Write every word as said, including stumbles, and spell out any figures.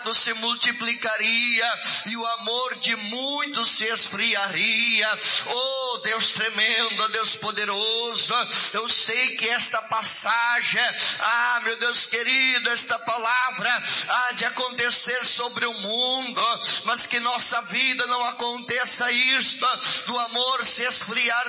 se multiplicaria e o amor de muitos se esfriaria. Oh Deus tremendo, Deus poderoso, eu sei que esta passagem, ah meu Deus querido, esta palavra há de acontecer sobre o mundo, mas que nossa vida não aconteça isto, do amor se esfriar